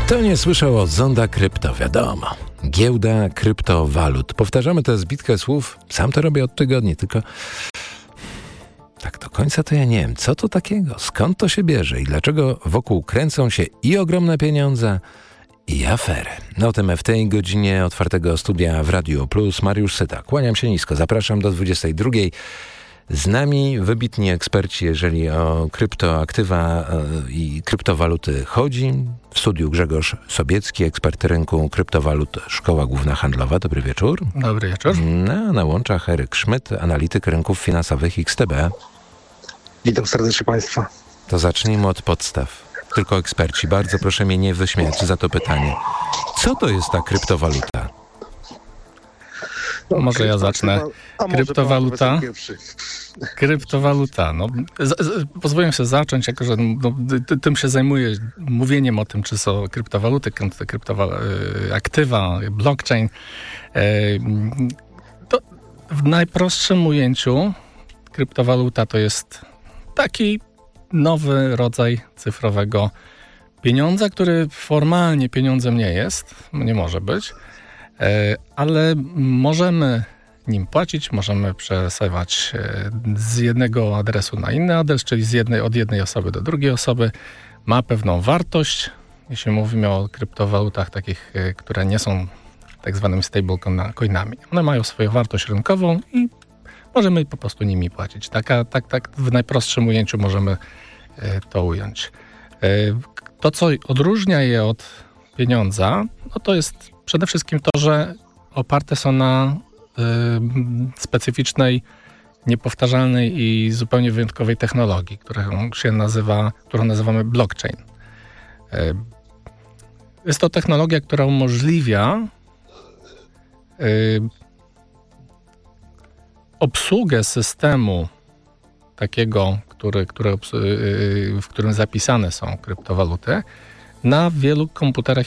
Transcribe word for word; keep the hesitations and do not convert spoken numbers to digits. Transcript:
Kto nie słyszał od Zonda Krypto, wiadomo. Giełda kryptowalut. Powtarzamy tę zbitkę słów. Sam to robię od tygodni, tylko tak do końca to ja nie wiem, co to takiego, skąd to się bierze i dlaczego wokół kręcą się i ogromne pieniądze, i afery. O tym w tej godzinie otwartego studia w Radio Plus Mariusz Syta. Kłaniam się nisko, zapraszam do dwudziestej drugiej. Z nami wybitni eksperci, jeżeli o kryptoaktywa i kryptowaluty chodzi. W studiu Grzegorz Sobiecki, ekspert rynku kryptowalut, Szkoła Główna Handlowa. Dobry wieczór. Dobry wieczór. Na, na łączach Eryk Szmyt, analityk rynków finansowych X T B. Witam serdecznie Państwa. To zacznijmy od podstaw. Tylko eksperci. Bardzo proszę mnie nie wyśmiać za to pytanie. Co to jest ta kryptowaluta? No, może ja zacznę. Kryptowaluta. Kryptowaluta. No, z, z, pozwolę sobie zacząć, jako że no, tym się zajmuję, mówieniem o tym, czy są kryptowaluty, aktywa, blockchain. To w najprostszym ujęciu kryptowaluta to jest taki nowy rodzaj cyfrowego pieniądza, który formalnie pieniądzem nie jest, nie może być, ale możemy nim płacić, możemy przesyłać z jednego adresu na inny adres, czyli z jednej, od jednej osoby do drugiej osoby. Ma pewną wartość, jeśli mówimy o kryptowalutach takich, które nie są tak zwanymi stablecoinami. One mają swoją wartość rynkową i możemy po prostu nimi płacić. Taka, tak, tak w najprostszym ujęciu możemy to ująć. To, co odróżnia je od pieniądza, no to jest przede wszystkim to, że oparte są na y, specyficznej, niepowtarzalnej i zupełnie wyjątkowej technologii, którą się nazywa, którą nazywamy blockchain. Y, jest to technologia, która umożliwia y, obsługę systemu takiego, który, który, w którym zapisane są kryptowaluty, na wielu komputerach